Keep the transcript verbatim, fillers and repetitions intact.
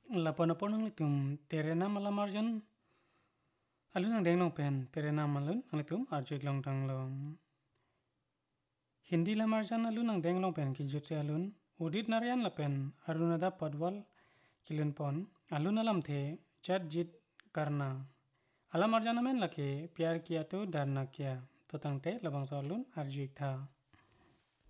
Lapon-lapon ang litum terena malam arjan alun ang deng nong pen terena malun ang litum arjik long tang long. Hindi lam arjan alun ang deng long pen ki jutse alun udit narian la pen arunada padwal kilun pon alun alam थे चट जीत करना alam arjan amen lake प्यार किया तो डरना क्या तो तंगते labang salun arjik था